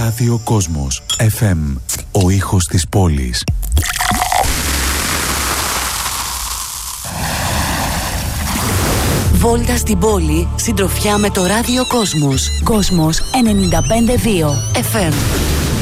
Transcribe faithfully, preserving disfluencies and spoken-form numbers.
Ράδιο Κόσμος εφ εμ, ο ήχος της πόλης. Βόλτα στην πόλη, συντροφιά με το Ράδιο Κόσμος. Κόσμος ενενήντα πέντε δύο εφ εμ.